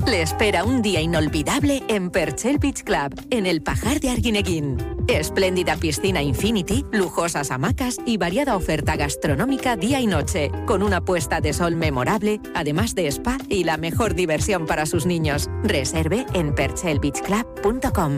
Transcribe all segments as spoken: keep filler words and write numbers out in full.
Le espera un día inolvidable en Perchel Beach Club, en el Pajar de Arguineguín. Espléndida piscina infinity, lujosas hamacas y variada oferta gastronómica día y noche, con una puesta de sol memorable, además de spa y la mejor diversión para sus niños. Reserve en perchel beach club punto com.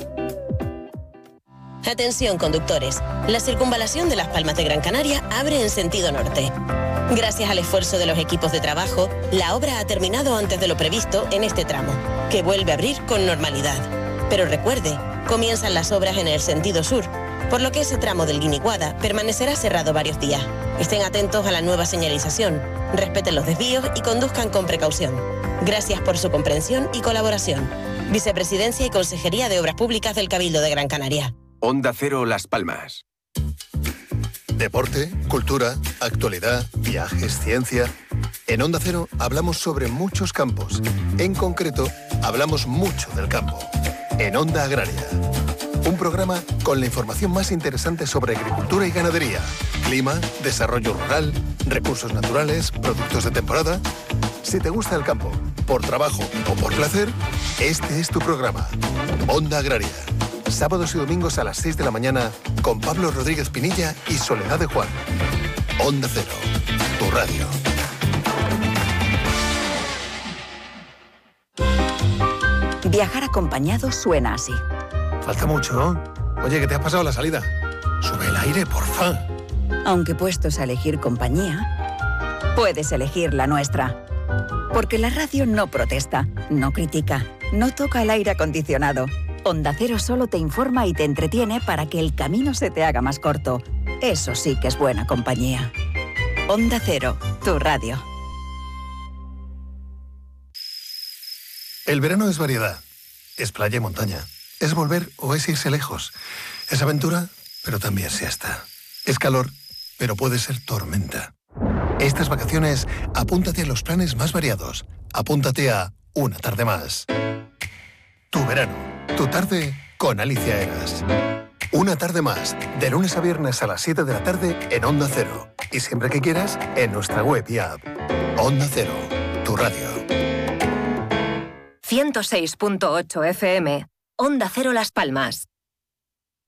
Atención, conductores. La circunvalación de Las Palmas de Gran Canaria abre en sentido norte. Gracias al esfuerzo de los equipos de trabajo, la obra ha terminado antes de lo previsto en este tramo, que vuelve a abrir con normalidad. Pero recuerde, comienzan las obras en el sentido sur, por lo que ese tramo del Guiniguada permanecerá cerrado varios días. Estén atentos a la nueva señalización, respeten los desvíos y conduzcan con precaución. Gracias por su comprensión y colaboración. Vicepresidencia y Consejería de Obras Públicas del Cabildo de Gran Canaria. Onda Cero Las Palmas. Deporte, cultura, actualidad, viajes, ciencia. En Onda Cero hablamos sobre muchos campos. En concreto, hablamos mucho del campo. En Onda Agraria. Un programa con la información más interesante sobre agricultura y ganadería, clima, desarrollo rural, recursos naturales, productos de temporada. Si te gusta el campo, por trabajo o por placer, este es tu programa. Onda Agraria. Sábados y domingos a las seis de la mañana con Pablo Rodríguez Pinilla y Soledad de Juan. Onda Cero, tu radio. Viajar acompañado suena así. Falta mucho. Oye, ¿qué te has pasado la salida? Sube el aire, porfa. Aunque puestos a elegir compañía, puedes elegir la nuestra. Porque la radio no protesta, no critica, no toca el aire acondicionado. Onda Cero solo te informa y te entretiene para que el camino se te haga más corto. Eso sí que es buena compañía. Onda Cero, tu radio. El verano es variedad. Es playa y montaña. Es volver o es irse lejos. Es aventura, pero también siesta. Es calor, pero puede ser tormenta. Estas vacaciones, apúntate a los planes más variados. Apúntate a Una Tarde Más. Tu verano, tu tarde con Alicia Eras. Una Tarde Más, de lunes a viernes a las siete de la tarde en Onda Cero. Y siempre que quieras, en nuestra web y app. Onda Cero, tu radio. ciento seis punto ocho F M, Onda Cero Las Palmas.